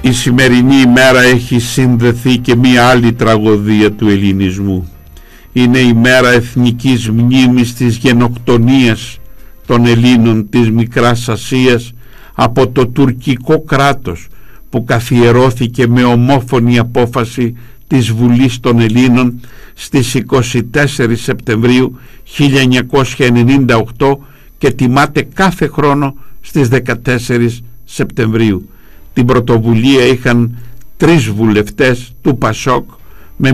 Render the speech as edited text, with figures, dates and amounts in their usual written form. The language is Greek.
Η σημερινή ημέρα έχει συνδεθεί και μία άλλη τραγωδία του ελληνισμού. Είναι η μέρα εθνικής μνήμης της γενοκτονίας των Ελλήνων της Μικράς Ασίας από το τουρκικό κράτος, που καθιερώθηκε με ομόφωνη απόφαση της Βουλής των Ελλήνων στις 24 Σεπτεμβρίου 1998 και τιμάται κάθε χρόνο στις 14 Σεπτεμβρίου. Την πρωτοβουλία είχαν 3 βουλευτές του Πασόκ,